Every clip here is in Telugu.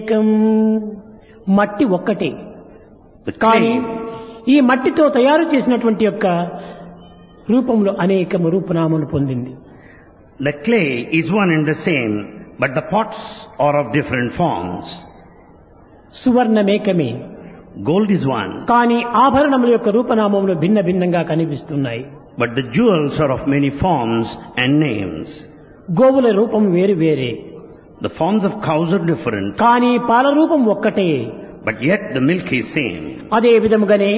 ఏకం మట్టి ఒక్కటే The కానీ clay, ఈ మట్టితో తయారు చేసినటువంటి యొక్క రూపంలో అనేక రూపనామములు పొందింది. the clay is one and the same, but the pots are of different forms. సువర్ణమేకమే Gold is one, కానీ ఆభరణముల యొక్క రూపనామములు భిన్న భిన్నంగా కనిపిస్తున్నాయి. but the jewels are of many forms and names. గోవుల రూపం వేరు వేరే The forms of cows are different, కానీ పాల రూపం ఒక్కటే. but yet the milk is same. అదే విధముగానే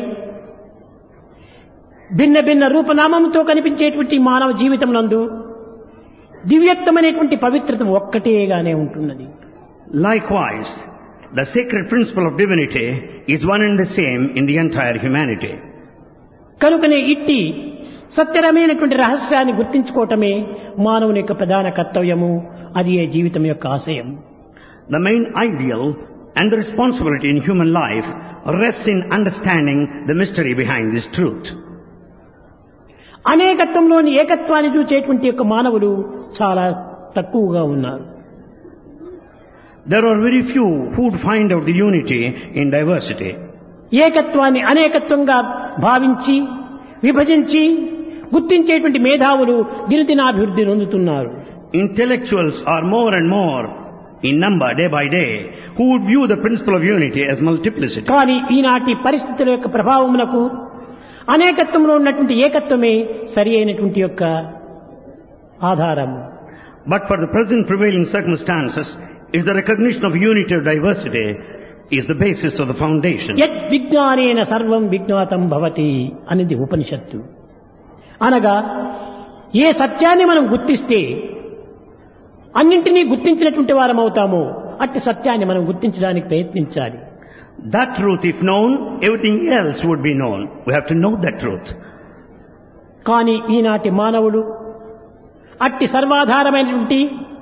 భిన్న భిన్న రూపనామంతో కనిపించేటువంటి మానవ జీవితం నందు దివ్యత్వమైనటువంటి పవిత్రత ఒక్కటేగానే ఉంటున్నది. Likewise, the sacred principle of divinity is one and the same in the entire humanity. కనుకనే ఇట్టి సత్యరమైనటువంటి రహస్యాన్ని గుర్తించుకోవటమే మానవుని యొక్క ప్రధాన కర్తవ్యము. అది ఏ జీవితం యొక్క ఆశయం. The main ideal and the responsibility in human life rests in understanding the mystery behind this truth. అనేకత్వంలోని ఏకత్వాన్ని చూచేటువంటి యొక్క మానవులు చాలా తక్కువగా ఉన్నారు. There are very few who would find out the unity in diversity. ఏకత్వాన్ని అనేకత్వంగా భావించి విభజించి గుర్తించేటువంటి మేధావులు దినదినాభివృద్ధి నొందుతున్నారు. Intellectuals are more and more in number day by day who would view the principle of unity as multiplicity. కానీ ఈనాటి పరిస్థితుల యొక్క ప్రభావమునకు అనేకత్వంలో ఉన్నటువంటి ఏకత్వమే సరి అయినటువంటి యొక్క ఆధారం. But for the present prevailing circumstances, is the recognition of unity or diversity is the basis of the foundation. యత్ విజ్ఞానేన సర్వం విజ్ఞాతం భవతి అనేది ఉపనిషత్తు. అనగా ఏ సత్యాన్ని మనం గుర్తిస్తే అన్నింటినీ గుర్తించినటువంటి వారం అవుతామో అట్టి సత్యాన్ని మనం గుర్తించడానికి ప్రయత్నించాలి. That truth, if known, everything else would be known. We have to know that truth. కానీ ఈనాటి మానవుడు అట్టి సర్వాధారమైనటువంటి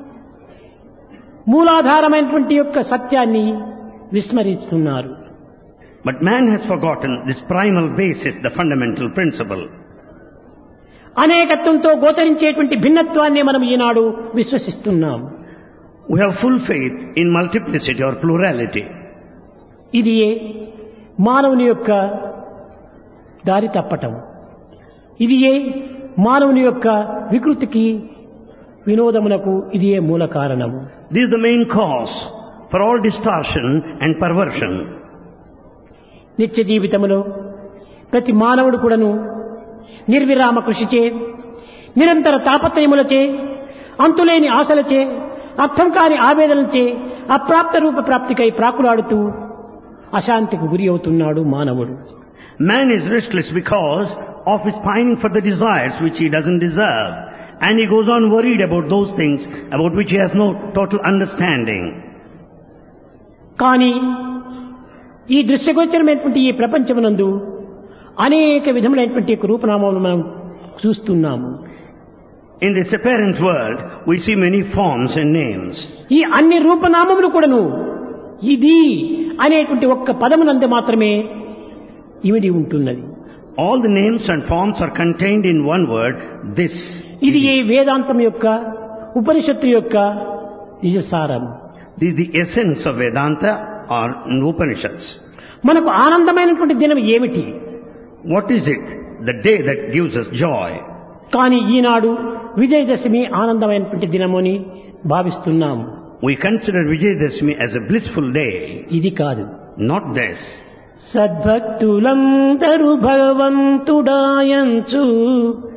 మూలాధారమైనటువంటి యొక్క సత్యాన్ని విస్మరిస్తున్నారు. But man has forgotten this primal basis, the fundamental principle. అనేకత్వంతో గోచరించేటువంటి భిన్నత్వాన్ని మనం ఈనాడు విశ్వసిస్తున్నాం. We have full faith in multiplicity or plurality. ఇది మానవుని యొక్క దారి తప్పటం. ఇది మానవుని యొక్క వికృతికి వినోదమునకు ఇది మూల కారణము. This is the main cause for all distortion and perversion. నిత్య జీవితములో ప్రతి మానవుడు కూడాను నిర్విరామ కృషిచే నిరంతర తాపత్రయములచే అంతులేని ఆశలచే అర్థం కాని ఆవేదనలచే అప్రాప్త రూప ప్రాప్తికై ప్రాకులాడుతూ అశాంతికి గురి అవుతున్నాడు మానవుడు. Man is restless because of his pining for the desires which he doesn't deserve, and he goes on worried about those things about which he has no total understanding. కానీ ఈ దృశ్యగోచరమైనటువంటి ఈ ప్రపంచమునందు అనేక విధములైనటువంటి రూపనామాలను మనం చూస్తున్నాము. In this apparent world, we see many forms and names. ఈ అన్ని రూపనామములు కూడాను ఇది అనేటువంటి ఒక్క పదమునందు మాత్రమే ఇమిడి ఉంటున్నది. All the names and forms are contained in one word, this. ఇది ఈ వేదాంతం యొక్క ఉపనిషత్తు యొక్క నిజసారం. This is the essence of Vedanta or Upanishads. మనకు ఆనందమైనటువంటి దినం ఏమిటి? What is it? The day that gives us joy. కానీ ఈనాడు విజయదశమి ఆనందమైనటువంటి దినమని భావిస్తున్నాము. We consider Vijayadashmi as a blissful day. ఇది కాదు. Not this. సద్భక్తులందరూ భగవంతుడాయంచు